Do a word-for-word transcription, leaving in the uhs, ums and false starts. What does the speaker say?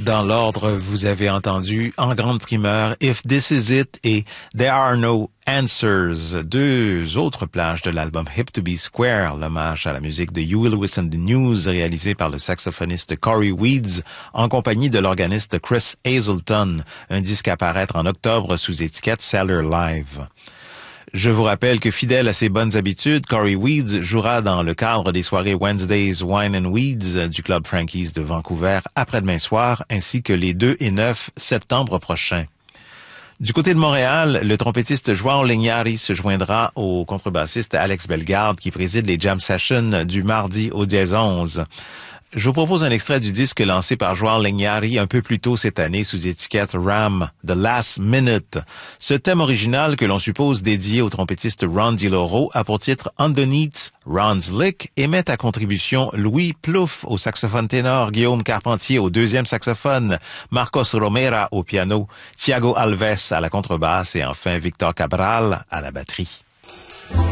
Dans l'ordre, vous avez entendu en grande primeur If This Is It et There Are No Answers, deux autres plages de l'album Hip to Be Square, l'hommage à la musique de Huey Lewis and the News réalisé par le saxophoniste Corey Weeds en compagnie de l'organiste Chris Hazelton, un disque à paraître en octobre sous étiquette Cellar Live. Je vous rappelle que fidèle à ses bonnes habitudes, Corey Weeds jouera dans le cadre des soirées Wednesdays Wine and Weeds du Club Frankie's de Vancouver après-demain soir, ainsi que les deux et neuf septembre prochains. Du côté de Montréal, le trompettiste João Linhares se joindra au contrebassiste Alex Bellegarde qui préside les jam sessions du mardi au dièse onze. Je vous propose un extrait du disque lancé par João Linhares un peu plus tôt cette année sous étiquette Ram, The Last Minute. Ce thème original que l'on suppose dédié au trompettiste Ron DiLoro a pour titre Underneath Ron's Lick et met à contribution Louis Plouffe au saxophone ténor, Guillaume Carpentier au deuxième saxophone, Marcos Romera au piano, Thiago Alves à la contrebasse et enfin Victor Cabral à la batterie.